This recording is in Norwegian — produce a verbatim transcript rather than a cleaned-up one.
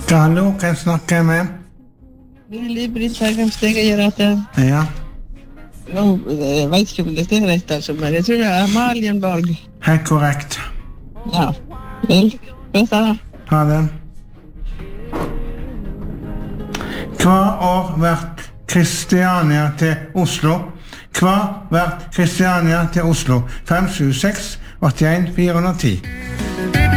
Hallo, kan jeg snakke med? Lille Britt Berghamsteg, jeg gjør at jeg... Ja. Nå, jeg vet ikke om dette er rett, altså, men jeg tror det er Amalienborg. Helt korrekt. Ja, vel, vet jeg da. Ha det. Hva år ble Kristiania til Oslo? Hva ble Kristiania til Oslo? fem sju seks åtte en fire ti.